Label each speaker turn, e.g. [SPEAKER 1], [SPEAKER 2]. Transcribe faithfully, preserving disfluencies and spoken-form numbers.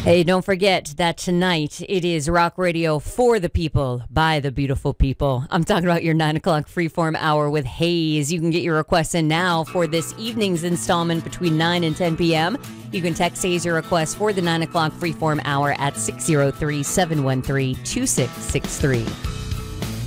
[SPEAKER 1] Hey, don't forget that tonight it is Rock Radio for the people, by the beautiful people. I'm talking about your nine o'clock freeform hour with Hayes. You can get your requests in now for this evening's installment between nine and ten p.m. You can text Hayes your request for the nine o'clock freeform hour at six oh three, seven one three, two six six three.